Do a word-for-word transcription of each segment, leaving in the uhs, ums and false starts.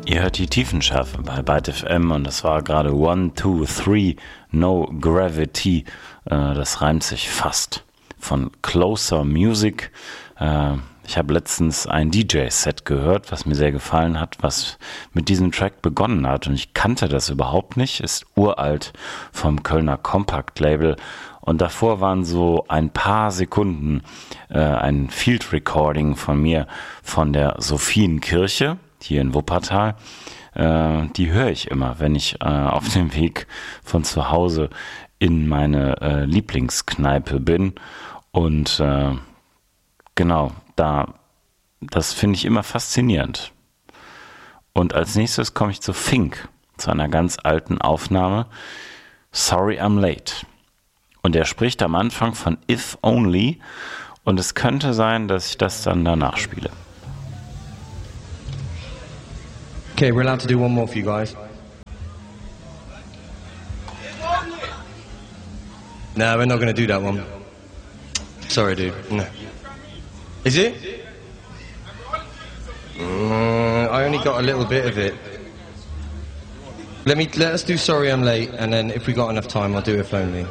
Ihr hört die Tiefenschärfe bei Byte F M und das war gerade One, Two, Three, No Gravity. Äh, das reimt sich fast. Von Closer Music. Äh, ich habe letztens ein D J-Set gehört, was mir sehr gefallen hat, was mit diesem Track begonnen hat. Und ich kannte das überhaupt nicht. Ist uralt vom Kölner Compact-Label. Und davor waren so ein paar Sekunden äh, ein Field Recording von mir von der Sophienkirche hier in Wuppertal. Äh, die höre ich immer, wenn ich äh, auf dem Weg von zu Hause in meine äh, Lieblingskneipe bin. Und äh, genau, da das finde ich immer faszinierend. Und als nächstes komme ich zu Fink, zu einer ganz alten Aufnahme. Sorry I'm Late. Und er spricht am Anfang von If Only. Und es könnte sein, dass ich das dann danach spiele. Okay, we're allowed to do one more for you guys. No, we're not going to do that one. Sorry, dude. No. Is it? Mm, I only got a little bit of it. Let me let us do Sorry I'm Late, and then if we got enough time, I'll do If Only.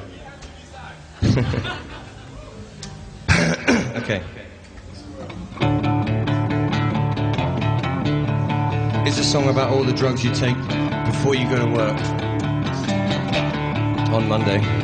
Okay. It's a song about all the drugs you take before you go to work on Monday.